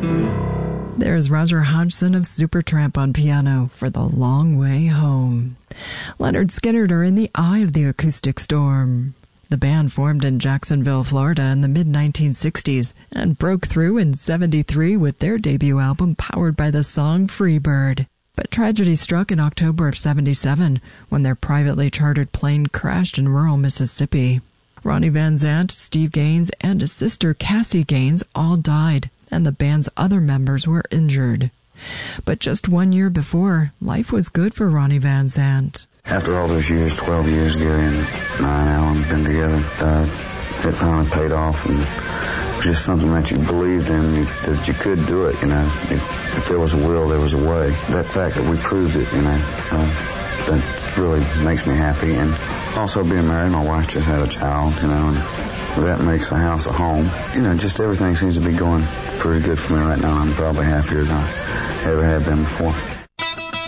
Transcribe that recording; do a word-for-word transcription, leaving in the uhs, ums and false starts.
There's Roger Hodgson of Supertramp on piano for The Long Way Home. Leonard Skinner are in the eye of the acoustic storm. The band formed in Jacksonville, Florida in the mid nineteen sixties and broke through in seventy-three with their debut album powered by the song Freebird. But tragedy struck in October of seventy-seven when their privately chartered plane crashed in rural Mississippi. Ronnie Van Zant, Steve Gaines, and his sister Cassie Gaines all died, and the band's other members were injured. But just one year before, life was good for Ronnie Van Zant. After all those years, twelve years, Gary and I and Alan been together, uh, it finally paid off, and it was just something that you believed in, you, that you could do it, you know. If, if there was a will, there was a way. That fact that we proved it, you know, uh, that really makes me happy. And also being married, my wife just had a child, you know, and that makes the house a home. You know, just everything seems to be going pretty good for me right now. I'm probably happier than I ever have been before.